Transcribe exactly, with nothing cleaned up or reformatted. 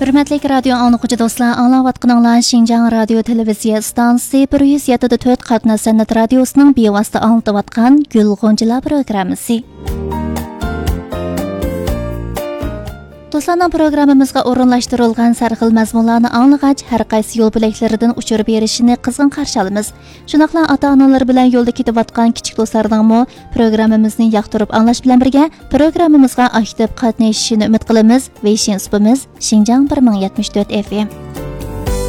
Hürmetli radio anlıqıcı dostlar, anlayatqanlar Şinjan Radio Televiziya stansiyasi bir yuz yetti nöqta to'rt qatna san'at radiosining bevosita anlatayotgan Gül G'unjilar programmasi. Dostlarning programmamizga o'rinlashtirilgan sarxil mazmunlarni anglag'ach, har qaysi yo'l bilaklaridan uchirib berishini qizg'in qarshi olamiz. Shunaqla ota-onalar bilan yo'lda ketayotgan kichik do'stlarningmi programmamizni yoqtirib anglash bilan birga programmamizga aktiv qatnashishini umid qilamiz. Weixin supimiz Xinjiang bir ming yetmish to'rt F M.